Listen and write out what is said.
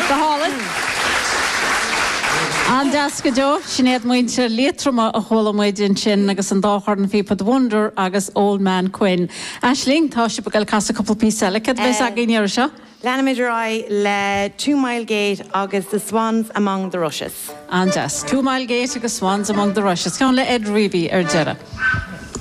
Hála. An deasca Jo, sinnéad muinte létrama a chola muidin sin agus an dáchar an Fipa the Wonder agus Old Man Quinn. Aisling, tá si bagal cas a couple písela, cad bheits a gainear seo? Lanimidir le 2 Mile Gate agus the Swans Among the Rushes. An deas, 2 Mile Gate agus Swans Among the Rushes. Ceann le Ed Reevy ar deireadh.